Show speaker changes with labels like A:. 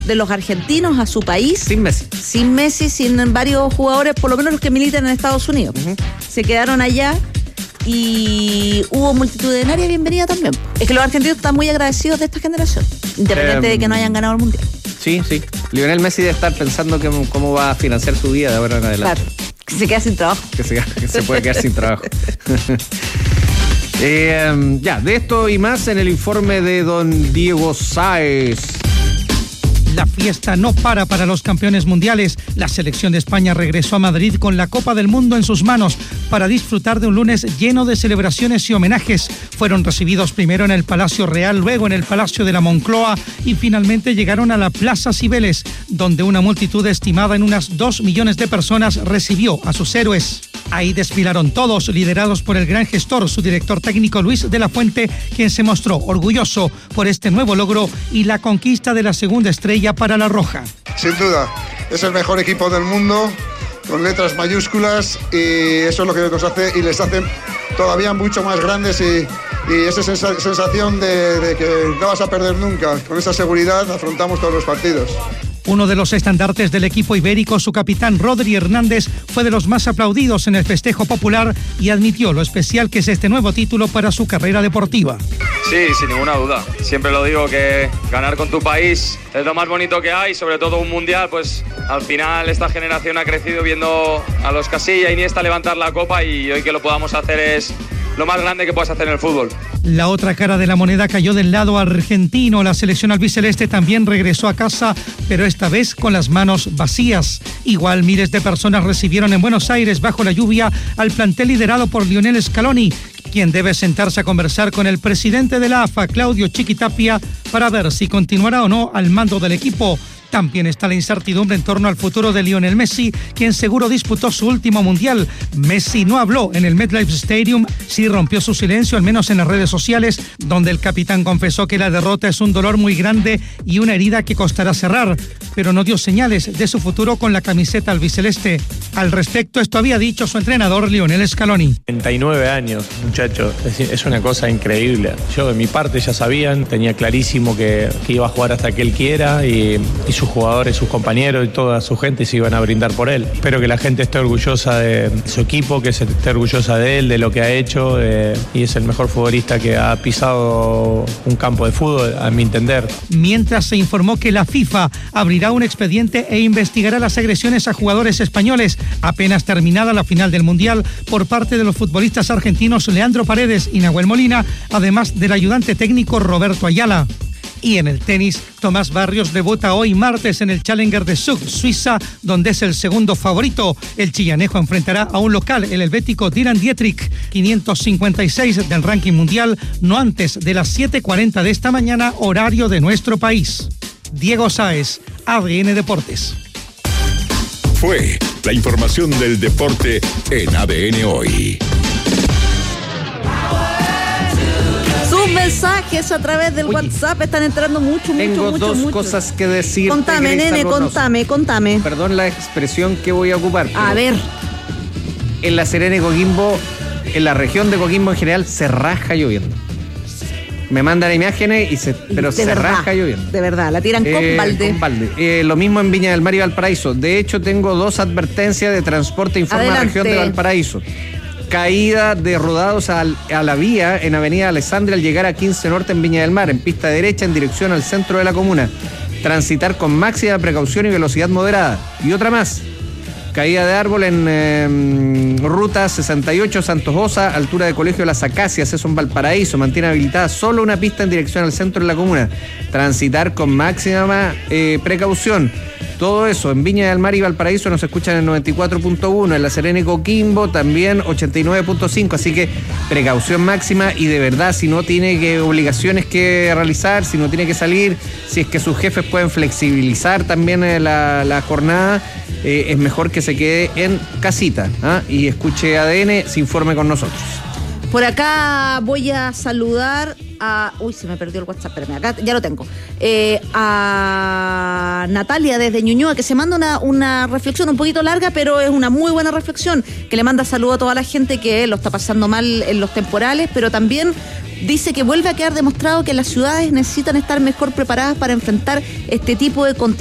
A: de los argentinos a su país.
B: Sin Messi,
A: sin varios jugadores, por lo menos los que militan en Estados Unidos.
B: Uh-huh.
A: Se quedaron allá y hubo multitudinaria bienvenida también. Es que los argentinos están muy agradecidos de esta generación, independiente de que no hayan ganado el Mundial.
B: Sí. Lionel Messi debe estar pensando cómo va a financiar su vida de ahora en adelante.
A: Claro, que se queda sin trabajo.
B: Que se puede quedar sin trabajo. De esto y más en el informe de don Diego Sáez.
C: La fiesta no para los campeones mundiales. La selección de España regresó a Madrid con la Copa del Mundo en sus manos para disfrutar de un lunes lleno de celebraciones y homenajes. Fueron recibidos primero en el Palacio Real, luego en el Palacio de la Moncloa y finalmente llegaron a la Plaza Cibeles, donde una multitud estimada en unas 2 millones de personas recibió a sus héroes. Ahí desfilaron todos, liderados por el gran gestor, su director técnico Luis de la Fuente, quien se mostró orgulloso por este nuevo logro y la conquista de la segunda estrella para la Roja.
D: Sin duda, es el mejor equipo del mundo, con letras mayúsculas, y eso es lo que nos hace y les hace todavía mucho más grandes y esa sensación de que no vas a perder nunca. Con esa seguridad afrontamos todos los partidos.
C: Uno de los estandartes del equipo ibérico, su capitán Rodri Hernández, fue de los más aplaudidos en el festejo popular y admitió lo especial que es este nuevo título para su carrera deportiva.
E: Sí, sin ninguna duda. Siempre lo digo que ganar con tu país es lo más bonito que hay, sobre todo un mundial, pues al final esta generación ha crecido viendo a los Casilla y Iniesta levantar la copa y hoy que lo podamos hacer es lo más grande que puedes hacer en el fútbol.
C: La otra cara de la moneda cayó del lado argentino. La selección albiceleste también regresó a casa, pero esta vez con las manos vacías. Igual miles de personas recibieron en Buenos Aires bajo la lluvia al plantel liderado por Lionel Scaloni, quien debe sentarse a conversar con el presidente de la AFA, Claudio Chiquitapia, para ver si continuará o no al mando del equipo. También está la incertidumbre en torno al futuro de Lionel Messi, quien seguro disputó su último mundial. Messi no habló en el MetLife Stadium, sí rompió su silencio, al menos en las redes sociales, donde el capitán confesó que la derrota es un dolor muy grande y una herida que costará cerrar, pero no dio señales de su futuro con la camiseta albiceleste. Al respecto, esto había dicho su entrenador Lionel Scaloni.
F: 39 años, muchacho, es una cosa increíble. Yo de mi parte ya sabían, tenía clarísimo que iba a jugar hasta que él quiera y sus jugadores, sus compañeros y toda su gente se iban a brindar por él. Espero que la gente esté orgullosa de su equipo, que esté orgullosa de él, de lo que ha hecho, y es el mejor futbolista que ha pisado un campo de fútbol, a mi entender.
C: Mientras se informó que la FIFA abrirá un expediente e investigará las agresiones a jugadores españoles apenas terminada la final del Mundial por parte de los futbolistas argentinos Leandro Paredes y Nahuel Molina, además del ayudante técnico Roberto Ayala. Y en el tenis, Tomás Barrios debuta hoy martes en el Challenger de Zug, Suiza, donde es el segundo favorito. El chillanejo enfrentará a un local, el helvético Dylan Dietrich, 556 del ranking mundial, no antes de las 7:40 de esta mañana, horario de nuestro país. Diego Sáez, ADN Deportes.
G: Fue la información del deporte en ADN Hoy.
A: Mensajes a través del WhatsApp están entrando mucho.
B: Tengo dos cosas que decir.
A: Contame, nene, contame.
B: Perdón la expresión que voy a ocupar.
A: A ver.
B: En La Serena y Coquimbo, en la región de Coquimbo en general, se raja lloviendo. Me mandan imágenes pero se raja lloviendo.
A: De verdad, la tiran con balde.
B: Lo mismo en Viña del Mar y Valparaíso. De hecho, tengo dos advertencias de transporte informa región de Valparaíso. Caída de rodados a la vía en Avenida Alessandria al llegar a 15 Norte en Viña del Mar, en pista derecha en dirección al centro de la comuna. Transitar con máxima precaución y velocidad moderada. Y otra más. Caída de árbol en ruta 68 Santos Osa, altura de Colegio Las Acacias, eso en Valparaíso. Mantiene habilitada solo una pista en dirección al centro de la comuna. Transitar con máxima precaución. Todo eso en Viña del Mar y Valparaíso nos escuchan en 94.1, en La Serena y Coquimbo también 89.5, así que precaución máxima y de verdad, si no tiene obligaciones que realizar, si no tiene que salir, si es que sus jefes pueden flexibilizar también la jornada, es mejor que se quede en casita y escuche ADN, se informe con nosotros.
A: Por acá voy a saludar a... Uy, se me perdió el WhatsApp, espérame, acá ya lo tengo. A Natalia desde Ñuñoa, que se manda una reflexión un poquito larga, pero es una muy buena reflexión, que le manda saludo a toda la gente que lo está pasando mal en los temporales, pero también dice que vuelve a quedar demostrado que las ciudades necesitan estar mejor preparadas para enfrentar este tipo de